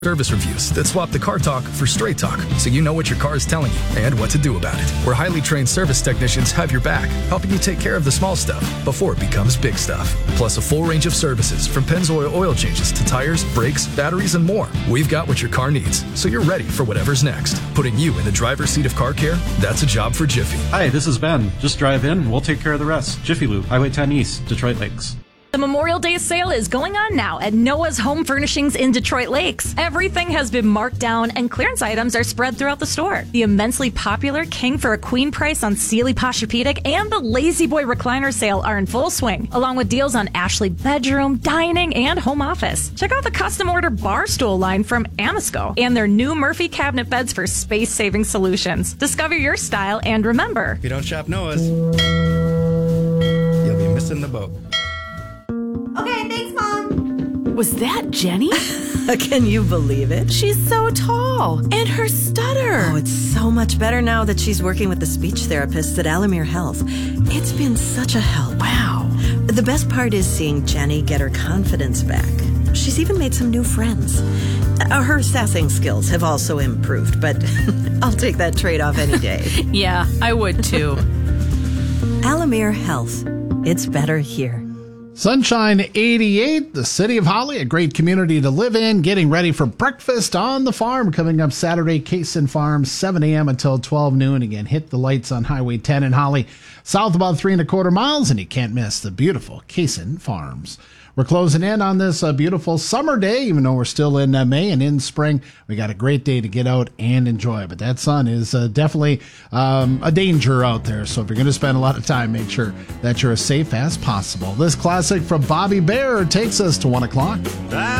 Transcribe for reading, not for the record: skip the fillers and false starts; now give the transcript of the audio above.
service reviews that swap the car talk for straight talk, so you know what your car is telling you and what to do about it. Where highly trained service technicians have your back, helping you take care of the small stuff before it becomes big stuff. Plus a full range of services from Pennzoil oil changes to tires, brakes, batteries, and more. We've got what your car needs, so you're ready for whatever's next. Putting you in the driver's seat of car care, that's a job for Jiffy. Hi, this is Ben. Just drive in, we'll take care of the rest. Jiffy Lube, Highway 10 East, Detroit Lakes. The Memorial Day sale is going on now at Noah's Home Furnishings in Detroit Lakes. Everything has been marked down and clearance items are spread throughout the store. The immensely popular King for a Queen price on Sealy Posturepedic and the Lazy Boy recliner sale are in full swing, along with deals on Ashley bedroom, dining, and home office. Check out the custom order bar stool line from Amasco and their new Murphy cabinet beds for space-saving solutions. Discover your style and remember, if you don't shop Noah's, you'll be missing the boat. Okay, thanks, Mom. Was that Jenny? Can you believe it? She's so tall. And her stutter. Oh, it's so much better now that she's working with the speech therapists at Alamere Health. It's been such a help. Wow. The best part is seeing Jenny get her confidence back. She's even made some new friends. Her sassing skills have also improved, but I'll take that trade-off any day. Yeah, I would too. Alamere Health. It's better here. Sunshine 88, the city of Holly, a great community to live in, getting ready for breakfast on the farm coming up Saturday, Kaysen Farm, 7 a.m. until 12 noon. Again, hit the lights on Highway 10 in Holly, south about 3¼ miles, and you can't miss the beautiful Kaysen Farms. We're closing in on this beautiful summer day, even though we're still in May and in spring. We got a great day to get out and enjoy. But that sun is definitely a danger out there. So if you're going to spend a lot of time, make sure that you're as safe as possible. This classic from Bobby Bear takes us to 1 o'clock.